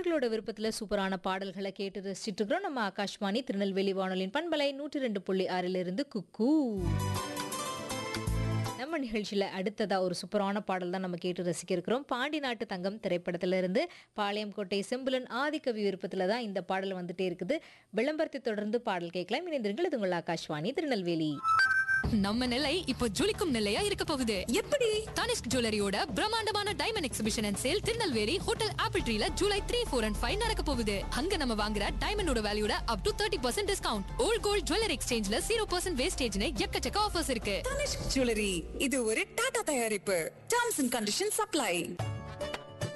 நேர்களோட விருப்பத்துல சூப்பரான பாடல்களை கேட்டு ரசிச்சிட்டு இருக்கிறோம். நம்ம ஆகாஷ்வாணி திருநெல்வேலி வானொலியின் பண்பலை 102.6 இருந்து குக்கூ. நம்ம நிகழ்ச்சியில அடுத்ததா ஒரு சூப்பரான பாடல் தான் நம்ம கேட்டு ரசிக்க இருக்கிறோம். பாண்டி நாட்டு தங்கம் திரைப்படத்துல இருந்து பாளையங்கோட்டை செம்புலன் ஆதிக்கவி விருப்பத்துல தான் இந்த பாடல் வந்துட்டே இருக்குது. விளம்பரத்தை தொடர்ந்து பாடல் கேட்கலாம். இணைந்திருங்கள். இது உங்கள் ஆகாஷ்வாணி திருநெல்வேலி. நம்ம நிலை இப்போ ஜொலிக்கும் நிலையா இருக்க போகுது. எப்படி? தனிஷ்க் ஜுவல்லரியோட பிரம்மாண்டமான diamond exhibition and sale Tirunelveli hotel apple ட்ரீல July 3, 4 and 5 நடக்க போகுது. அங்க நம்ம வாங்குற டைமண்டோட வேல்யூட up to 30% discount. Volt gold jewellery எக்ஸ்சேஞ்ச்ல 0% வேஸ்டேஜ்னு எக்கச்சக்க ஆஃபர்ஸ் இருக்கு. தனிஷ்க் ஜுவல்லரி இது ஒரு டாடா தயாரிப்பு. Terms and conditions apply.